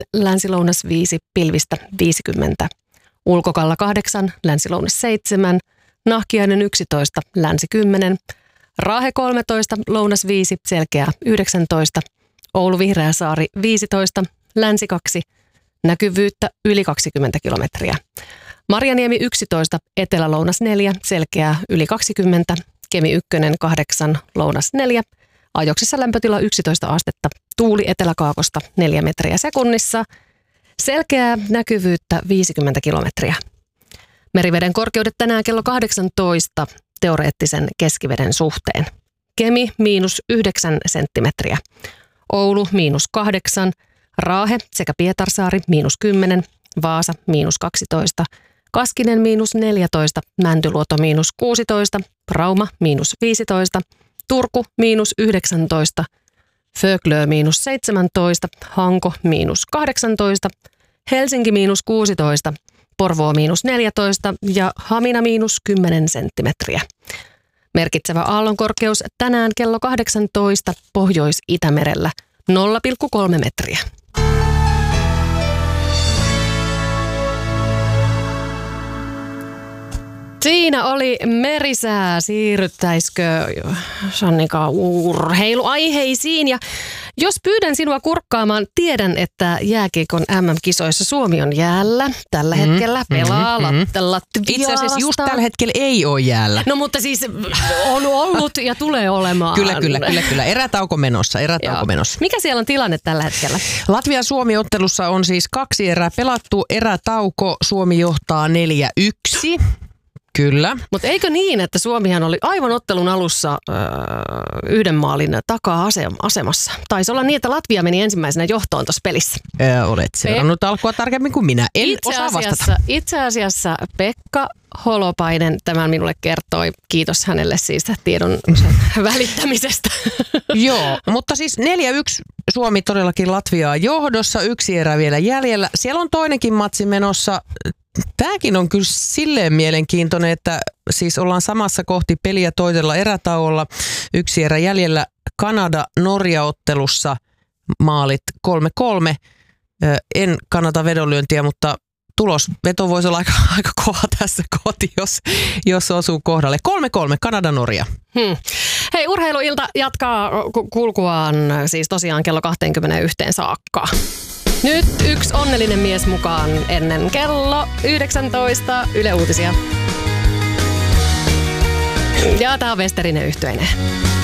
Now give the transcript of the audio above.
länsi-lounas 5, pilvistä 50. Ulkokalla 8, länsi-lounas 7, Nahkiainen 11, länsi 10, Raahe 13, lounas 5, selkeää 19, Oulu Vihreäsaari 15, länsi 2, näkyvyyttä yli 20 kilometriä. Marjaniemi 11, etelä-lounas 4, selkeää yli 20, Kemi 1, 8, lounas 4, ajoksissa lämpötila 11 astetta, tuuli eteläkaakosta 4 metriä sekunnissa, selkeää näkyvyyttä 50 kilometriä. Meriveden korkeudet tänään kello 18 teoreettisen keskiveden suhteen. Kemi -9 senttimetriä, Oulu -8, Raahe sekä Pietarsaari -10, Vaasa -12, Kaskinen -14, Mäntyluoto -16, Rauma -15, Turku -19, Föglö -17, Hanko -18, Helsinki -16, Porvoo -14 ja Hamina -10 senttimetriä. Merkitsevä aallonkorkeus tänään kello 18 Pohjois-Itämerellä 0,3 metriä. Siinä oli merisää. Siirryttäisikö Sannika urheiluaiheisiin? Ja jos pyydän sinua kurkkaamaan, tiedän, että jääkiekon MM-kisoissa Suomi on jäällä. Tällä hetkellä pelaa Latviaa. Itse asiassa just tällä hetkellä ei ole jäällä. No mutta siis on ollut ja tulee olemaan. Kyllä. Erätauko menossa. Mikä siellä on tilanne tällä hetkellä? Latvia-Suomi-ottelussa on siis 2 erää pelattu. Erätauko, Suomi johtaa 4-1. Kyllä. Mutta eikö niin, että Suomihan oli aivan ottelun alussa yhden maalin taka-asemassa? Taisi olla niin, että Latvia meni ensimmäisenä johtoon tuossa pelissä. Olet seurannut alkua tarkemmin kuin minä. En osaa vastata. Itse asiassa Pekka Holopainen tämän minulle kertoi. Kiitos hänelle siis tiedon välittämisestä. Joo, mutta siis 4-1 Suomi todellakin Latviaa johdossa. 1 erä vielä jäljellä. Siellä on toinenkin matsi menossa. Tämäkin on kyllä silleen mielenkiintoinen, että siis ollaan samassa kohti peliä toisella erätauolla. 1 erä jäljellä Kanada-Norja-ottelussa maalit 3-3. En kannata vedonlyöntiä, mutta tulosveto voisi olla aika kova tässä kohti, jos osuu kohdalle. 3-3 Kanada-Norja. Hei, urheiluilta jatkaa kulkuaan siis tosiaan kello 21 saakka. Nyt yksi onnellinen mies mukaan ennen kello 19 Yle Uutisia. Ja tää on Westerinen Yhtyeinen.